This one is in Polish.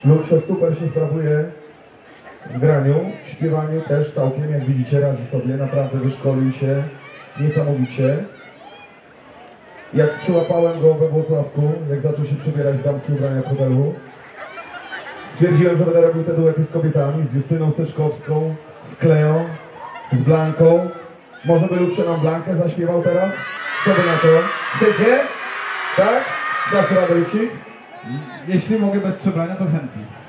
Luxio super się sprawuje w graniu, w śpiewaniu też całkiem, jak widzicie, radzi sobie, naprawdę wyszkolił się niesamowicie. Jak przyłapałem go we Włocławku, jak zaczął się przebierać w damskie ubrania w hotelu, stwierdziłem, że będę robił te duety z kobietami, z Justyną Steczkowską, z Kleą, z Blanką. Może by Luxio nam Blankę zaśpiewał teraz? Co by na to? Chcecie? Tak? Dasz radę, Luxik? Jeśli mogę bez przebrania, to chętnie.